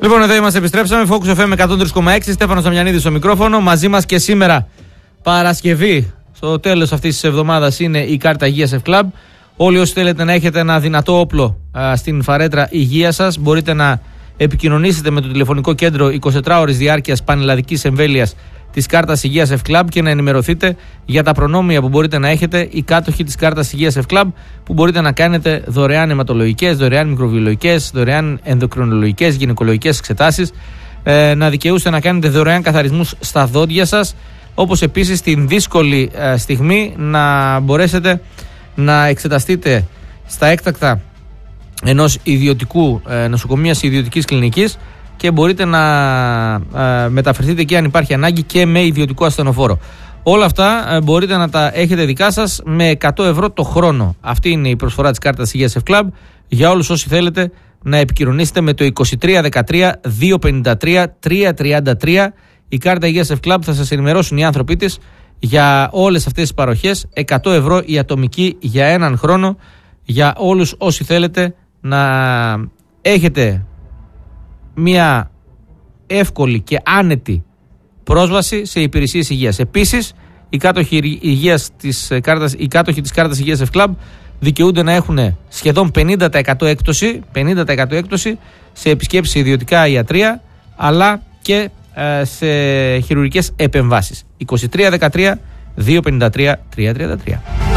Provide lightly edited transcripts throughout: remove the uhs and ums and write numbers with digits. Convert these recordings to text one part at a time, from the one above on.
Λοιπόν, εδώ είμαστε, επιστρέψαμε. Focus FM 103,6. Στέφανος Δαμιανίδης στο μικρόφωνο. Μαζί μας και σήμερα, Παρασκευή, στο τέλος αυτής της εβδομάδας, είναι η κάρτα υγείας F-Club. Όλοι όσοι θέλετε να έχετε ένα δυνατό όπλο στην φαρέτρα υγείας σας, μπορείτε να επικοινωνήσετε με το τηλεφωνικό κέντρο 24 ώρες διάρκειας πανελλαδικής εμβέλειας της κάρτας υγείας F-Club και να ενημερωθείτε για τα προνόμια που μπορείτε να έχετε οι κάτοχοι της κάρτας υγείας F-Club, που μπορείτε να κάνετε δωρεάν αιματολογικές, δωρεάν μικροβιολογικές, δωρεάν ενδοκρινολογικές, γυναικολογικές εξετάσεις, να δικαιούστε να κάνετε δωρεάν καθαρισμούς στα δόντια σας, όπως επίσης στην δύσκολη στιγμή να μπορέσετε να εξεταστείτε στα έκτακτα ενός ιδιωτικού νοσοκομείας, ιδιωτικής κλινικής, και μπορείτε να μεταφερθείτε εκεί αν υπάρχει ανάγκη και με ιδιωτικό ασθενοφόρο. Όλα αυτά μπορείτε να τα έχετε δικά σας με 100 ευρώ το χρόνο. Αυτή είναι η προσφορά της κάρτας υγείας F-Club για όλους όσοι θέλετε να επικοινωνήσετε με το 2313 253 333. Η κάρτα υγείας F-Club θα σας ενημερώσουν οι άνθρωποι της για όλες αυτές τις παροχές. 100 ευρώ η ατομική για έναν χρόνο για όλους όσοι θέλετε να έχετε μια εύκολη και άνετη πρόσβαση σε υπηρεσίες υγείας. Επίσης, οι κάτοχοι της κάρτας υγείας F-Club δικαιούνται να έχουν σχεδόν 50% έκπτωση σε επισκέψεις σε ιδιωτικά ιατρεία, αλλά και σε χειρουργικές επεμβάσεις. 2313 253 333.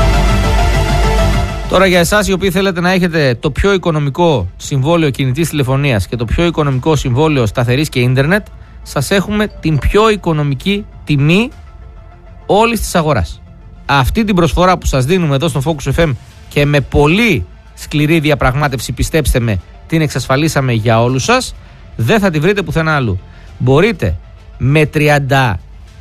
Τώρα, για εσάς οι οποίοι θέλετε να έχετε το πιο οικονομικό συμβόλαιο κινητής τηλεφωνίας και το πιο οικονομικό συμβόλαιο σταθερής και ίντερνετ, σας έχουμε την πιο οικονομική τιμή όλης της αγοράς. Αυτή την προσφορά που σας δίνουμε εδώ στο Focus FM και με πολύ σκληρή διαπραγμάτευση, πιστέψτε με, την εξασφαλίσαμε για όλους σας, δεν θα τη βρείτε πουθενά αλλού. Μπορείτε με 31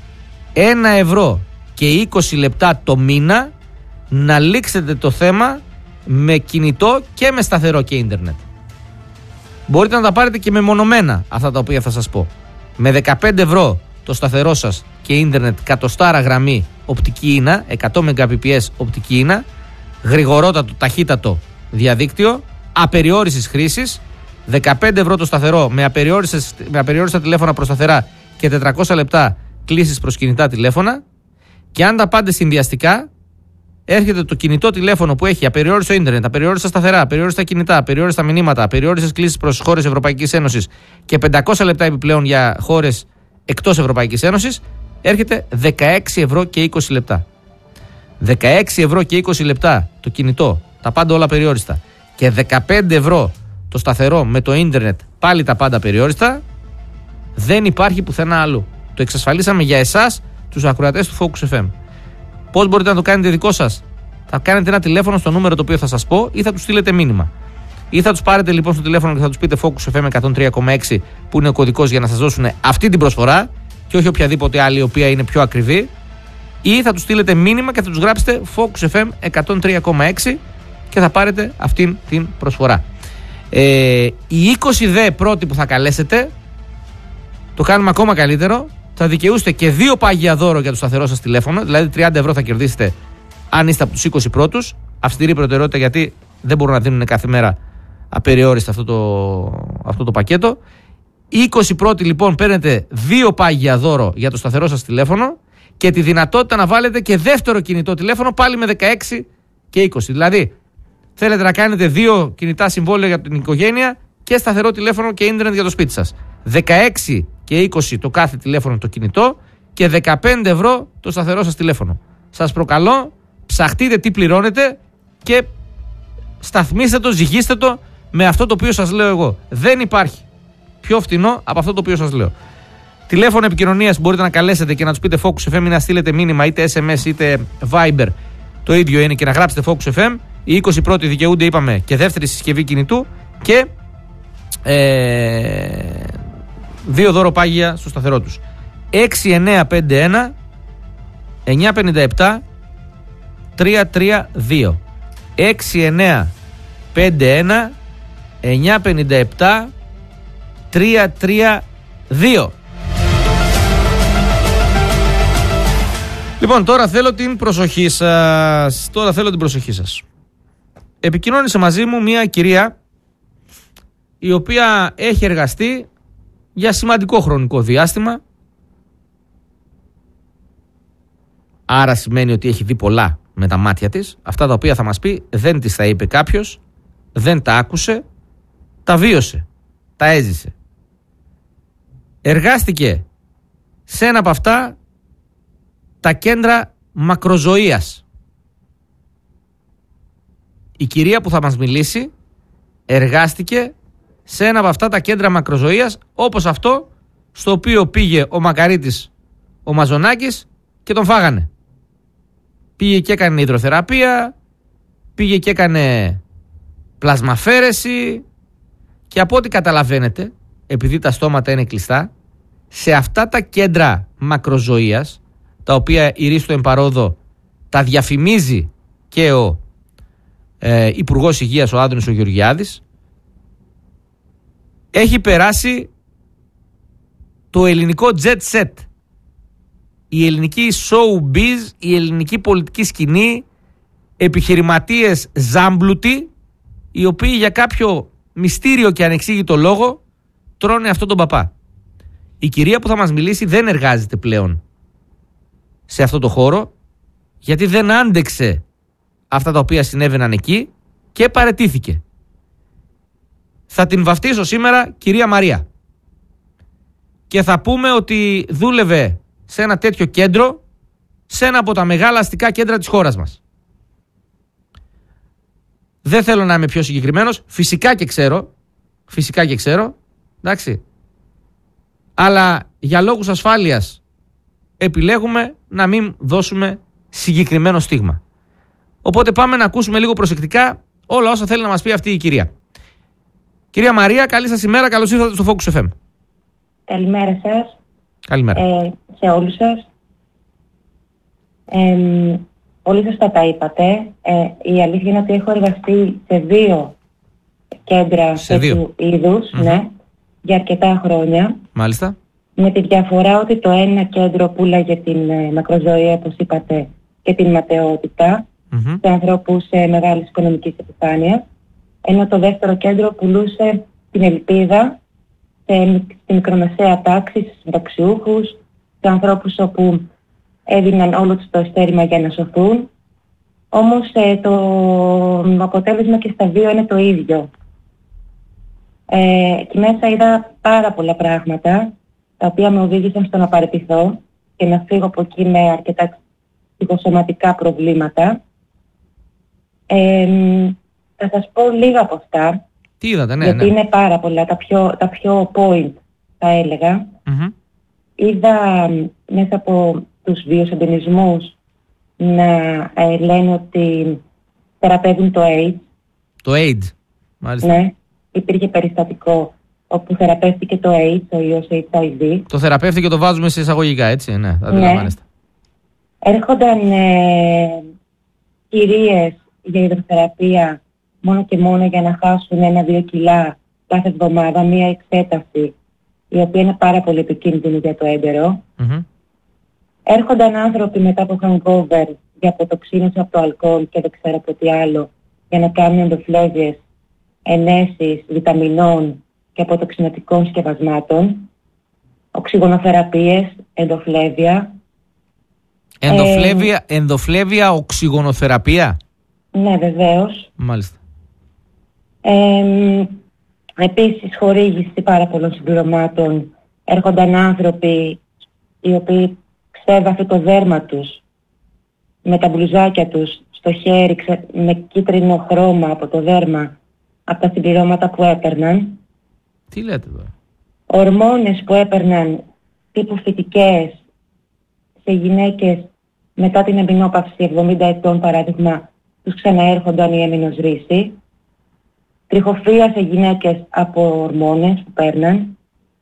ευρώ και 20 λεπτά το μήνα να λήξετε το θέμα με κινητό και με σταθερό και ίντερνετ. Μπορείτε να τα πάρετε και μεμονωμένα αυτά τα οποία θα σας πω. Με 15 ευρώ το σταθερό σας και ίντερνετ, κατοστάρα γραμμή οπτική ίνα, 100 Mbps οπτική ίνα, γρηγορότατο, ταχύτατο διαδίκτυο, απεριόριστης χρήσης, 15 ευρώ το σταθερό με απεριόριστα τηλέφωνα προς σταθερά και 400 λεπτά κλήσεις προς κινητά τηλέφωνα, και αν τα πάτε συνδυαστικά, έρχεται το κινητό τηλέφωνο που έχει απεριόριστο ίντερνετ, απεριόριστα σταθερά, απεριόριστα κινητά, απεριόριστα μηνύματα, απεριόριστες κλήσεις προς χώρες Ευρωπαϊκής Ένωσης και 500 λεπτά επιπλέον για χώρες εκτός Ευρωπαϊκής Ένωσης, έρχεται 16 ευρώ και 20 λεπτά. 16 ευρώ και 20 λεπτά το κινητό, τα πάντα όλα περιόριστα, και 15 ευρώ το σταθερό με το ίντερνετ, πάλι τα πάντα περιόριστα, δεν υπάρχει πουθενά αλλού. Το εξασφαλίσαμε για εσάς, τους ακροατές του Focus FM. Πώς μπορείτε να το κάνετε δικό σας? Θα κάνετε ένα τηλέφωνο στο νούμερο το οποίο θα σας πω, ή θα τους στείλετε μήνυμα. Ή θα τους πάρετε λοιπόν στο τηλέφωνο και θα τους πείτε Focus FM 103,6 που είναι ο κωδικός για να σας δώσουν αυτή την προσφορά και όχι οποιαδήποτε άλλη η οποία είναι πιο ακριβή. Ή θα τους στείλετε μήνυμα και θα τους γράψετε Focus FM 103,6 και θα πάρετε αυτήν την προσφορά. Οι 20 δε πρώτοι που θα καλέσετε, το κάνουμε ακόμα καλύτερο. Θα δικαιούστε και 2 πάγια δώρο για το σταθερό σας τηλέφωνο, δηλαδή 30 ευρώ θα κερδίσετε αν είστε από τους 20 πρώτους. Αυστηρή προτεραιότητα, γιατί δεν μπορούν να δίνουν κάθε μέρα απεριόριστα αυτό το πακέτο. Οι 20 πρώτοι λοιπόν παίρνετε 2 πάγια δώρο για το σταθερό σας τηλέφωνο και τη δυνατότητα να βάλετε και δεύτερο κινητό τηλέφωνο πάλι με 16 και 20. Δηλαδή θέλετε να κάνετε 2 κινητά συμβόλαια για την οικογένεια και σταθερό τηλέφωνο και ίντερνετ για το σπίτι σας. 16 και 20 το κάθε τηλέφωνο το κινητό και 15 ευρώ το σταθερό σας τηλέφωνο. Σας προκαλώ, ψαχτείτε τι πληρώνετε και σταθμίστε το, ζυγίστε το με αυτό το οποίο σας λέω εγώ. Δεν υπάρχει πιο φτηνό από αυτό το οποίο σας λέω. Τηλέφωνο επικοινωνίας μπορείτε να καλέσετε και να τους πείτε Focus FM ή να στείλετε μήνυμα είτε SMS είτε Viber. Το ίδιο είναι, και να γράψετε Focus FM. Οι 20 πρώτοι δικαιούνται, είπαμε, και δεύτερη συσκευή κινητού και 2 δώρο πάγια στο σταθερό τους. 6951 957 332. 6951 957 332. Λοιπόν, τώρα θέλω την προσοχή σας. Επικοινώνησε μαζί μου μια κυρία η οποία έχει εργαστεί για σημαντικό χρονικό διάστημα. Άρα σημαίνει ότι έχει δει πολλά με τα μάτια της. Αυτά τα οποία θα μας πει δεν της τα είπε κάποιος, δεν τα άκουσε, τα βίωσε, τα έζησε. Εργάστηκε σε ένα από αυτά τα κέντρα μακροζωίας. Η κυρία που θα μας μιλήσει εργάστηκε σε ένα από αυτά τα κέντρα μακροζωίας, όπως αυτό στο οποίο πήγε ο Μακαρίτης ο Μαζονάκης και τον φάγανε. Πήγε και έκανε υδροθεραπεία, πήγε και έκανε πλασμαφέρεση και από ό,τι καταλαβαίνετε, επειδή τα στόματα είναι κλειστά, σε αυτά τα κέντρα μακροζωίας, τα οποία η Ρίστο Εμπαρόδο τα διαφημίζει και ο Υπουργός Υγείας ο Άδωνης ο Γεωργιάδης, έχει περάσει το ελληνικό jet set, η ελληνική showbiz, η ελληνική πολιτική σκηνή, επιχειρηματίες ζάμπλουτοι, οι οποίοι για κάποιο μυστήριο και ανεξήγητο λόγο τρώνε αυτόν τον παπά. Η κυρία που θα μας μιλήσει δεν εργάζεται πλέον σε αυτό το χώρο, γιατί δεν άντεξε αυτά τα οποία συνέβαιναν εκεί και παραιτήθηκε. Θα την βαφτίσω σήμερα κυρία Μαρία και θα πούμε ότι δούλευε σε ένα τέτοιο κέντρο, σε ένα από τα μεγάλα αστικά κέντρα της χώρας μας. Δεν θέλω να είμαι πιο συγκεκριμένος, φυσικά και ξέρω, εντάξει, αλλά για λόγους ασφάλειας επιλέγουμε να μην δώσουμε συγκεκριμένο στίγμα. Οπότε πάμε να ακούσουμε λίγο προσεκτικά όλα όσα θέλει να μας πει αυτή η κυρία. Κυρία Μαρία, καλή σας ημέρα, καλώς ήρθατε στο Focus FM. Καλημέρα σας. Καλημέρα. Σε όλους σας. Πολύ σωστά τα είπατε. Η αλήθεια είναι ότι έχω εργαστεί σε 2 κέντρα τέτοιου είδους, ναι, για αρκετά χρόνια. Μάλιστα. Με τη διαφορά ότι το ένα κέντρο πουλάγε την μακροζωία, όπως είπατε, και την ματαιότητα σε ανθρώπους μεγάλης οικονομικής επιφάνειας, ενώ το δεύτερο κέντρο πουλούσε την ελπίδα στη μικρομεσαία τάξη, στους συνταξιούχους, σε ανθρώπους όπου έδιναν όλο τους το εστέρημα για να σωθούν. Όμως το αποτέλεσμα και στα 2 είναι το ίδιο. Εκεί μέσα είδα πάρα πολλά πράγματα, τα οποία με οδήγησαν στο να παραιτηθώ και να φύγω από εκεί με αρκετά ψυχοσωματικά προβλήματα. Θα σας πω λίγα από αυτά. Τι είδατε, ναι, γιατί είναι πάρα πολλά, τα πιο point θα έλεγα. Είδα μέσα από τους βιοσυντονισμούς να λένε ότι θεραπεύουν το AIDS. Το AIDS, μάλιστα. Ναι, υπήρχε περιστατικό όπου θεραπεύτηκε το AIDS, ο ιός HIV. Το θεραπεύτηκε, το βάζουμε σε εισαγωγικά, έτσι, ναι, αντιλαμβάνεστε. Έρχονταν κυρίες για υδροθεραπεία μόνο και μόνο για να χάσουν 1-2 κιλά κάθε εβδομάδα, μία εξέταση η οποία είναι πάρα πολύ επικίνδυνη για το έντερο. Έρχονταν άνθρωποι μετά από hangover για αποτοξίνωση από το αλκοόλ και δεν ξέρω από τι άλλο, για να κάνουν ενδοφλέβειες, ενέσεις βιταμινών και αποτοξινωτικών σκευασμάτων, οξυγονοθεραπείες, ενδοφλέβεια. Ενδοφλέβεια, οξυγονοθεραπεία. Ναι, βεβαίως. Μάλιστα. Επίσης, χορήγηση πάρα πολλών συμπληρωμάτων. Έρχονταν άνθρωποι οι οποίοι ξέβαφε το δέρμα τους με τα μπλουζάκια τους στο χέρι με κίτρινο χρώμα από το δέρμα, από τα συμπληρώματα που έπαιρναν. Τι λέτε εδώ? Ορμόνες που έπαιρναν τύπου φυτικές σε γυναίκες μετά την εμεινόπαυση 70 ετών παράδειγμα, τους ξαναέρχονταν η εμεινοσρύση. Τριχοφυλλία σε γυναίκες από ορμόνες που παίρναν.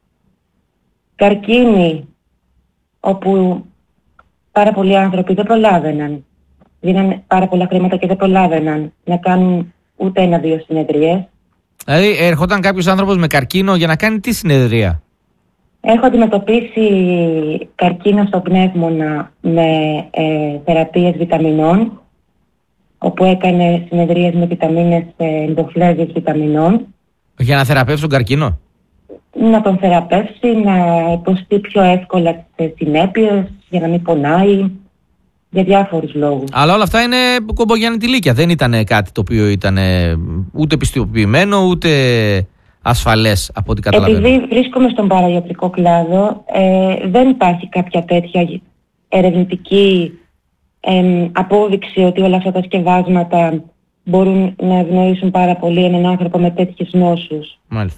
Καρκίνη, όπου πάρα πολλοί άνθρωποι δεν προλάβαιναν. Δίναν πάρα πολλά χρήματα και δεν προλάβαιναν να κάνουν ούτε 1-2 συνεδρίες. Δηλαδή έρχονταν κάποιος άνθρωπος με καρκίνο για να κάνει τι συνεδρία? Έχω αντιμετωπίσει καρκίνο στο πνεύμονα με θεραπείες βιταμινών, όπου έκανε συνεδρίες με βιταμίνες, ενδοφλέβειες βιταμινών. Για να θεραπεύσουν καρκίνο? να τον θεραπεύσει, να υποστεί πιο εύκολα τις συνέπειες, για να μην πονάει, για διάφορους λόγους. Αλλά όλα αυτά είναι κομπογιαννητηλίκια. Δεν ήταν κάτι το οποίο ήταν ούτε πιστοποιημένο, ούτε ασφαλές από ό,τι καταλαβαίνω. Επειδή βρίσκομαι στον παραγιατρικό κλάδο, δεν υπάρχει κάποια τέτοια ερευνητική απόδειξη ότι όλα αυτά τα σκευάσματα μπορούν να ευνοήσουν πάρα πολύ έναν άνθρωπο με τέτοιες νόσους. Μάλιστα.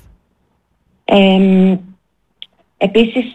Επίσης,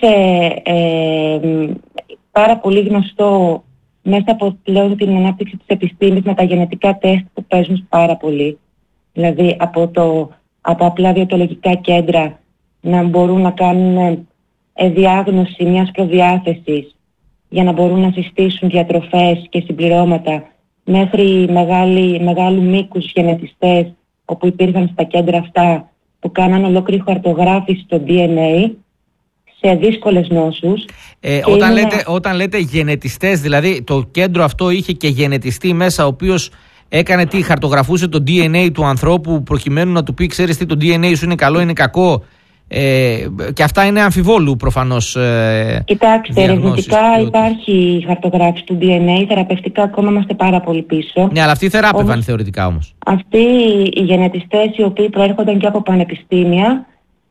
πάρα πολύ γνωστό μέσα από πλέον την ανάπτυξη της επιστήμης με τα γενετικά τεστ που παίζουν πάρα πολύ. Δηλαδή από απλά βιοτολογικά κέντρα να μπορούν να κάνουν διάγνωση μιας προδιάθεσης για να μπορούν να συστήσουν διατροφές και συμπληρώματα, μέχρι μεγάλου μήκους γενετιστές όπου υπήρχαν στα κέντρα αυτά που κάναν ολόκληρη χαρτογράφηση στο DNA σε δύσκολες νόσους. Όταν λέτε γενετιστές, δηλαδή το κέντρο αυτό είχε και γενετιστή μέσα, ο οποίος έκανε τι, χαρτογραφούσε το DNA του ανθρώπου προκειμένου να του πει, ξέρεις τι, το DNA σου είναι καλό, είναι κακό, και αυτά είναι αμφιβόλου προφανώς. Κοιτάξτε, ερευνητικά υπάρχει χαρτογράφηση του DNA, θεραπευτικά ακόμα είμαστε πάρα πολύ πίσω. Ναι, αλλά αυτοί θεράπευαν θεωρητικά όμως. Αυτοί οι γενετιστές, οι οποίοι προέρχονταν και από πανεπιστήμια,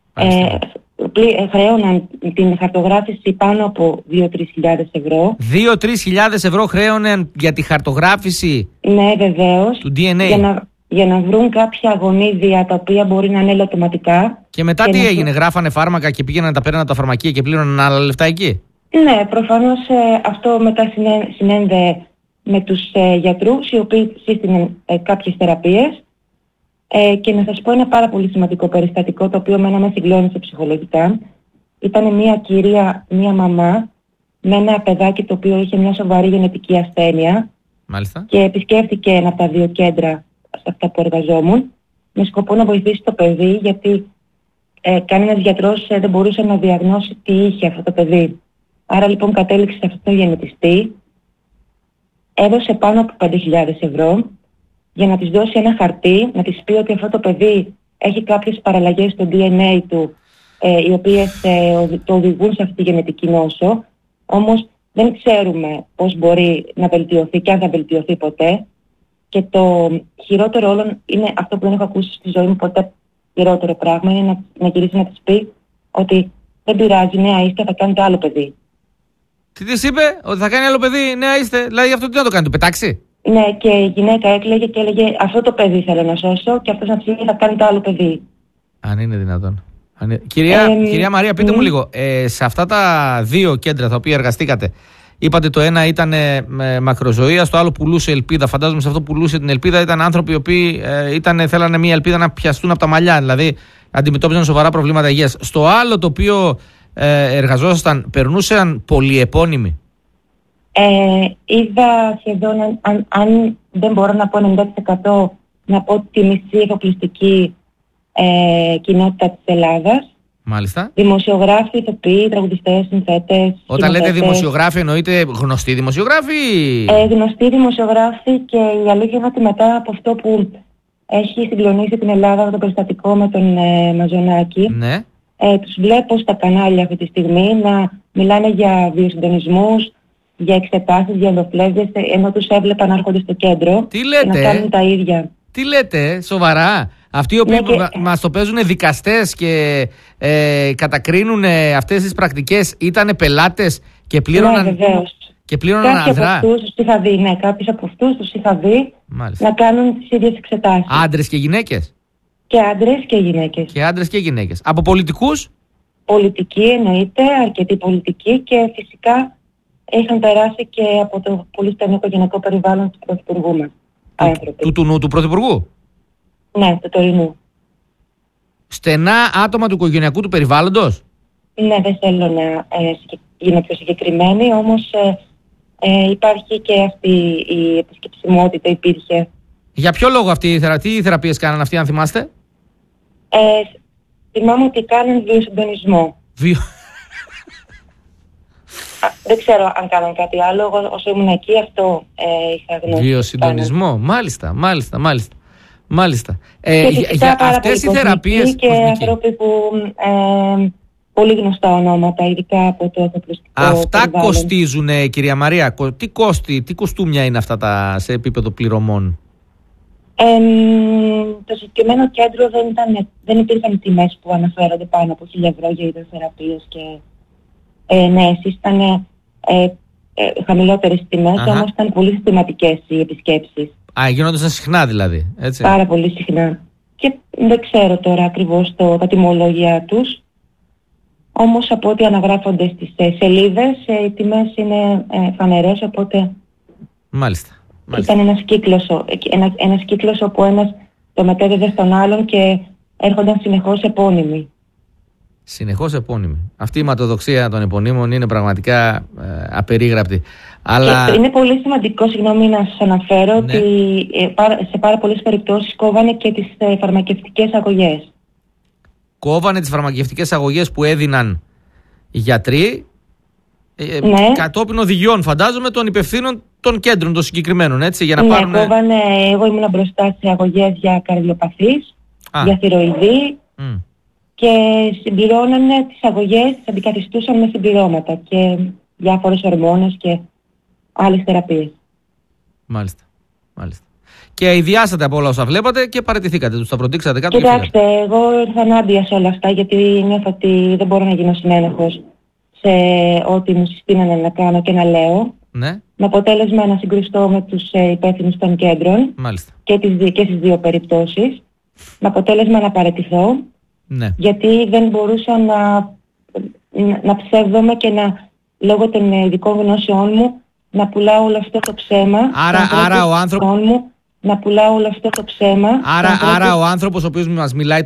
χρέωναν την χαρτογράφηση πάνω από 2-3 χιλιάδες ευρώ. 2-3 χιλιάδες ευρώ χρέωναν για τη χαρτογράφηση, ναι, βεβαίως, του DNA. Για να βρουν κάποια γονίδια τα οποία μπορεί να είναι ελαττωματικά. Και μετά τι έγινε, γράφανε φάρμακα και πήγαιναν να τα παίρναν τα φαρμακεία και πλήρωναν άλλα λεφτά εκεί? Ναι, προφανώς αυτό μετά συνένδε με τους γιατρούς, οι οποίοι σύστηναν κάποιες θεραπείες. Και να σας πω ένα πάρα πολύ σημαντικό περιστατικό, το οποίο εμένα με συγκλώνησε ψυχολογικά. Ήταν μια κυρία, μια μαμά, με ένα παιδάκι το οποίο είχε μια σοβαρή γενετική ασθένεια. Μάλιστα. Και επισκέφτηκε ένα από τα 2 κέντρα σε αυτά που εργαζόμουν, με σκοπό να βοηθήσει το παιδί, γιατί κανένας γιατρός δεν μπορούσε να διαγνώσει τι είχε αυτό το παιδί. Άρα λοιπόν κατέληξε σε αυτό το γενετιστή, έδωσε πάνω από 5.000 ευρώ για να της δώσει ένα χαρτί, να της πει ότι αυτό το παιδί έχει κάποιες παραλλαγές στο DNA του, οι οποίες το οδηγούν σε αυτή τη γενετική νόσο, όμως δεν ξέρουμε πώς μπορεί να βελτιωθεί και αν θα βελτιωθεί ποτέ. Και το χειρότερο όλων είναι αυτό που δεν έχω ακούσει στη ζωή μου ποτέ, χειρότερο πράγμα, είναι να γυρίσει να της πει ότι δεν πειράζει, νέα είστε, θα κάνετε άλλο παιδί. Τι της είπε, ότι θα κάνει άλλο παιδί, νέα είστε, δηλαδή αυτό τι να το κάνει, το πετάξει? Ναι, και η γυναίκα έκλαιγε και έλεγε αυτό το παιδί θέλω να σώσω, και αυτός να της λέει θα κάνετε άλλο παιδί. Αν είναι δυνατόν. Κυρία Μαρία, πείτε μου λίγο, σε αυτά τα 2 κέντρα τα οποία εργαστήκατε, είπατε το ένα ήταν μακροζωία, στο άλλο πουλούσε ελπίδα. Φαντάζομαι σε αυτό που πουλούσε την ελπίδα ήταν άνθρωποι οι οποίοι θέλανε μια ελπίδα να πιαστούν από τα μαλλιά, δηλαδή αντιμετώπιζαν σοβαρά προβλήματα υγείας. Στο άλλο το οποίο εργαζόσασταν, περνούσαν πολυεπώνυμοι? Είδα σχεδόν, αν δεν μπορώ να πω 90%, να πω τη μισή εφοπλιστική κοινότητα της Ελλάδας. Μάλιστα. Δημοσιογράφοι, ηθοποιοί, τραγουδιστές, συνθέτες. Όταν λέτε δημοσιογράφοι, εννοείται γνωστοί δημοσιογράφοι? Γνωστοί δημοσιογράφοι, και η αλήθεια είναι ότι μετά από αυτό που έχει συγκλονίσει την Ελλάδα με το περιστατικό με τον Μαζονάκη, ναι, τους βλέπω στα κανάλια αυτή τη στιγμή να μιλάνε για βιοσυντονισμούς, για εξετάσεις, για ενδοφλέβειες, ενώ τους έβλεπα να έρχονται στο κέντρο. Τι λέτε, και να κάνουν τα ίδια. Τι λέτε, σοβαρά? Αυτοί οι οποίοι μας το παίζουν δικαστές και κατακρίνουν αυτές τις πρακτικές ήταν πελάτες και πλήρωναν, ναι, βεβαίως. Και πλήρωναν αδρά. Κάποιους από αυτούς τους είχα δει, μάλιστα, να κάνουν τις ίδιες εξετάσεις. Άντρες και γυναίκες? Και άντρες και γυναίκες. Και άντρες και γυναίκες. Από πολιτικούς? Πολιτικοί εννοείται, αρκετοί πολιτικοί, και φυσικά είχαν περάσει και από το πολύ στενό οικογενειακό περιβάλλον του Πρωθυπουργού μας. Του Πρωθυπουργού? Ναι, του τωρινού. Στενά άτομα του οικογενειακού του περιβάλλοντος? Ναι, δεν θέλω να γίνω πιο συγκεκριμένη, όμως υπάρχει και αυτή η επισκεψιμότητα, υπήρχε. Για ποιο λόγο τι θεραπείες κάνανε αυτοί, αν θυμάστε? Θυμάμαι ότι κάνουν βιοσυντονισμό. Δεν ξέρω αν κάναν κάτι άλλο. Εγώ όσο ήμουν εκεί αυτό είχα γνώση. Βιοσυντονισμό, μάλιστα. Μάλιστα. Για αυτές οι θεραπείες και άνθρωποι που πολύ γνωστά ονόματα, ειδικά από το ανθρωπιστικό αυτά περιβάλλον. κοστίζουν, κυρία Μαρία? Τι κοστούμια είναι αυτά σε επίπεδο πληρωμών? Το συγκεκριμένο κέντρο δεν υπήρχαν τιμές που αναφέρονται πάνω από 1.000 ευρώ για υδροθεραπείες και εσείς ήταν χαμηλότερες τιμές, όμως ήταν πολύ συστηματικές οι επισκέψεις. Γίνονταν συχνά δηλαδή, έτσι? Πάρα πολύ συχνά. Και δεν ξέρω τώρα ακριβώς τα τιμολόγια τους, όμως από ό,τι αναγράφονται στις σελίδες, οι τιμές είναι φανερές, οπότε Μάλιστα. Ήταν ένας κύκλος όπου ένας το μετέδιδε στον άλλον και έρχονταν συνεχώς επώνυμοι. Συνεχώς επώνυμοι. Αυτή η ματοδοξία των επωνύμων είναι πραγματικά απερίγραπτη. Αλλά... Και είναι πολύ σημαντικό, συγγνώμη να σας αναφέρω, ότι σε πάρα πολλές περιπτώσεις κόβανε και τις φαρμακευτικές αγωγές. Κόβανε τις φαρμακευτικές αγωγές που έδιναν οι γιατροί, κατόπιν οδηγιών, φαντάζομαι, των υπευθύνων των κέντρων των συγκεκριμένων, έτσι, για να πάρουν... κόβανε, εγώ ήμουν μπροστά σε αγωγές για καρδιοπαθείς, για θηροειδή και συμπληρώνανε τις αγωγές, τις αντικαθιστούσαν με συμπληρώματα και διάφορες ορμόνες και άλλες θεραπείες. Μάλιστα. Και ιδιάσατε από όλα όσα βλέπατε και παραιτηθήκατε, τους τα προτήξατε κάτω? Κοιτάξτε, εγώ ήρθα ενάντια σε όλα αυτά, γιατί νιώθω ότι δεν μπορώ να γίνω συνένοχος σε ό,τι μου συστήνανε να κάνω και να λέω. Ναι. Με αποτέλεσμα να συγκρουστώ με τους υπεύθυνους των κέντρων. Μάλιστα. Και στις δύο περιπτώσεις. Με αποτέλεσμα να παραιτηθώ. Ναι. Γιατί δεν μπορούσα να ψεύδομαι και λόγω των ειδικών γνώσεών μου να πουλάω όλο αυτό το ψέμα. Άρα ο άνθρωπος... να πουλάω όλο αυτό το ψέμα. Άρα ο άνθρωπος ο οποίος μας μιλάει